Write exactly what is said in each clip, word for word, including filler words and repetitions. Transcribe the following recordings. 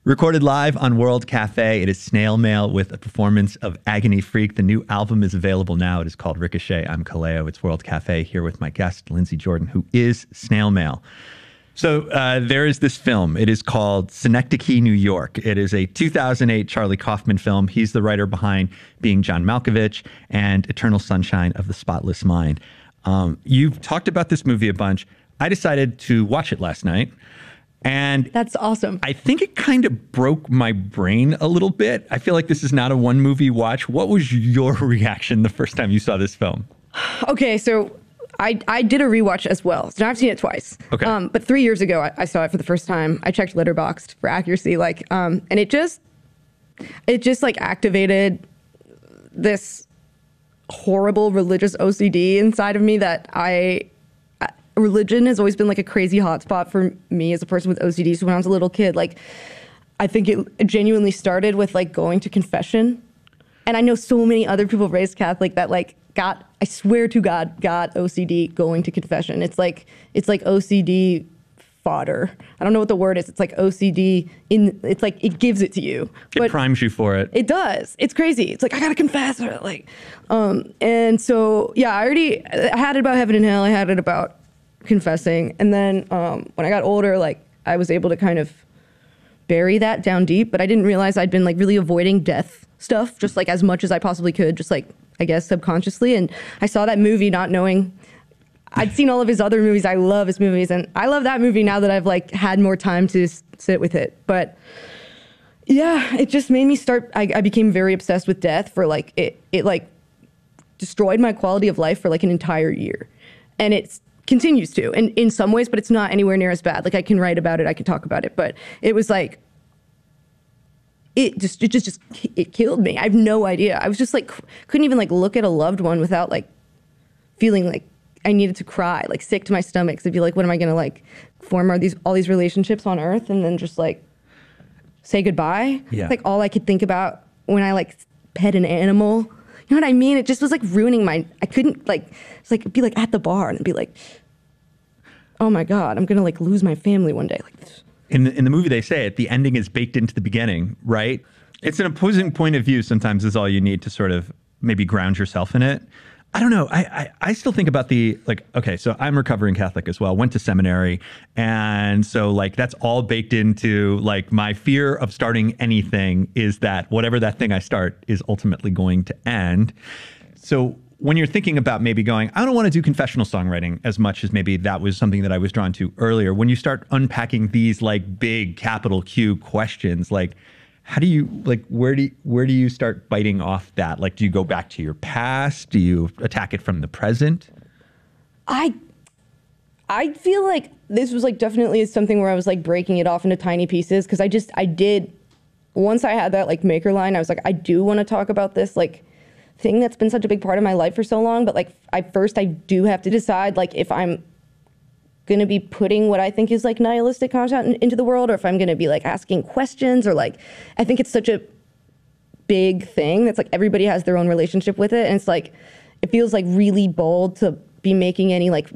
Recorded live on World Cafe, it is Snail Mail with a performance of Agony Freak. The new album is available now. It is called Ricochet. I'm Kaleo. It's World Cafe, here with my guest, Lindsey Jordan, who is Snail Mail. So uh, there is this film. It is called Synecdoche, New York. It is a two thousand eight Charlie Kaufman film. He's the writer behind Being John Malkovich and Eternal Sunshine of the Spotless Mind. Um, you've talked about this movie a bunch. I decided to watch it last night. And that's awesome. I think it kind of broke my brain a little bit. I feel like this is not a one movie watch. What was your reaction the first time you saw this film? Okay, so I I did a rewatch as well. So now I've seen it twice. Okay. Um, but three years ago, I, I saw it for the first time. I checked Letterboxd for accuracy, like, um, and it just it just like activated this horrible religious O C D inside of me that I. Religion has always been like a crazy hotspot for me as a person with O C D. So when I was a little kid, like, I think it genuinely started with like going to confession. And I know so many other people raised Catholic that like got, I swear to God, got O C D going to confession. It's like, it's like O C D fodder. I don't know what the word is. It's like O C D in, it's like, it gives it to you. It but primes you for it. It does. It's crazy. It's like, I gotta confess. Or like, um, and so, yeah, I already, I had it about heaven and hell. I had it about confessing. And then um, when I got older, like I was able to kind of bury that down deep, but I didn't realize I'd been like really avoiding death stuff just like as much as I possibly could, just like, I guess, subconsciously. And I saw that movie not knowing, I'd seen all of his other movies. I love his movies. And I love that movie now that I've like had more time to s- sit with it. But yeah, it just made me start, I, I became very obsessed with death for like, it, it like destroyed my quality of life for like an entire year. And it's, continues to in, in some ways, but it's not anywhere near as bad. Like I can write about it, I can talk about it, but it was like, it just, it just, just, it killed me. I have no idea. I was just like, couldn't even like look at a loved one without like feeling like I needed to cry, like sick to my stomach. So I'd be like, what am I going to like form all these, all these relationships on earth and then just like say goodbye? Yeah. Like all I could think about when I like pet an animal. You know what I mean? It just was like ruining my, I couldn't like, it's like, be like at the bar and be like, oh my God, I'm going to like lose my family one day. Like this. In the, in the movie, they say it, the ending is baked into the beginning, right? It's an opposing point of view sometimes is all you need to sort of maybe ground yourself in it. I don't know. I, I, I still think about the, like, okay, so I'm recovering Catholic as well, went to seminary. And so like, that's all baked into like my fear of starting anything is that whatever that thing I start is ultimately going to end. So when you're thinking about maybe going, I don't want to do confessional songwriting as much as maybe that was something that I was drawn to earlier. When you start unpacking these like big capital Q questions, like, how do you, like, where do you, where do you start biting off that? Like, do you go back to your past? Do you attack it from the present? I, I feel like this was like definitely something where I was like breaking it off into tiny pieces. Cause I just, I did, once I had that like maker line, I was like, I do want to talk about this like thing that's been such a big part of my life for so long. But like, I first, I do have to decide like if I'm going to be putting what I think is like nihilistic content in, into the world, or if I'm going to be like asking questions, or like, I think it's such a big thing that's like everybody has their own relationship with it. And it's like, it feels like really bold to be making any like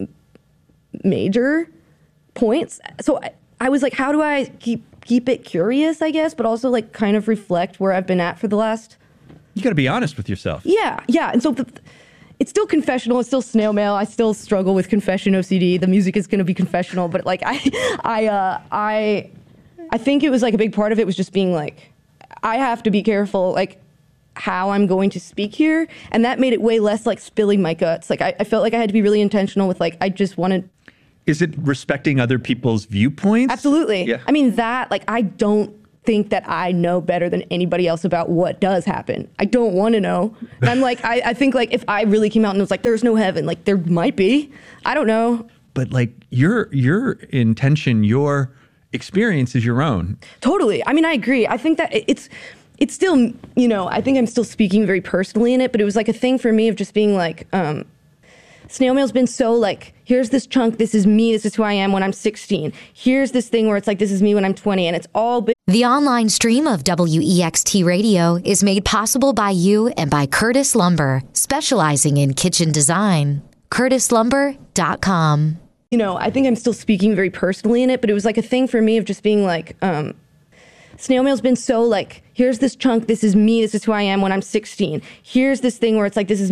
major points. So I, I was like, how do I keep, keep it curious, I guess, but also like kind of reflect where I've been at for the last. You got to be honest with yourself. Yeah. Yeah. And so the, it's still confessional. It's still snail mail. I still struggle with confession O C D. The music is going to be confessional, but like I, I, uh, I, I think it was like a big part of it was just being like, I have to be careful, like how I'm going to speak here. And that made it way less like spilling my guts. Like I, I felt like I had to be really intentional with like, I just wanted. Is it respecting other people's viewpoints? Absolutely. Yeah. I mean that, like, I don't think that I know better than anybody else about what does happen. I don't want to know. And I'm like, I, I think like if I really came out and was like, there's no heaven, like there might be, I don't know. But like your, your intention, your experience is your own. Totally. I mean, I agree. I think that it's, it's still, you know, I think I'm still speaking very personally in it, but it was like a thing for me of just being like, um, snail mail's been so like, here's this chunk, this is me, this is who I am when I'm sixteen. Here's this thing where it's like, this is me when I'm twenty, and it's all been. The online stream of W E X T Radio is made possible by you and by Curtis Lumber, specializing in kitchen design. curtis lumber dot com. You know, I think I'm still speaking very personally in it, but it was like a thing for me of just being like, um, snail mail's been so like, here's this chunk, this is me, this is who I am when I'm sixteen. Here's this thing where it's like, this is